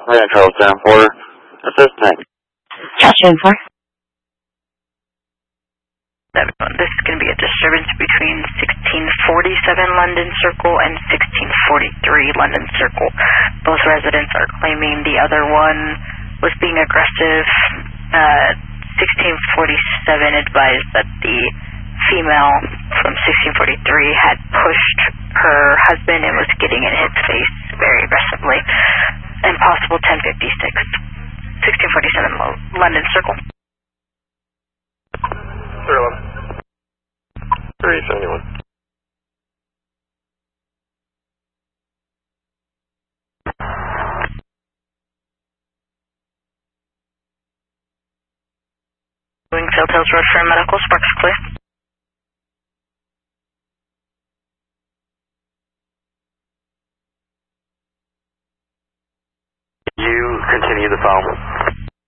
Hi, Charles Town Porter. Assist next. Charles Town 4. This is going to be a disturbance between 1647 London Circle and 1643 London Circle. Both residents are claiming the other one was being aggressive. 1647 advised that the female from 1643 had pushed her husband and was getting in his face very aggressively. And possible 1056. 1647 London Circle. 311. 371. Wingfield Hills Road for medical. Sparks clear. You continue the phone.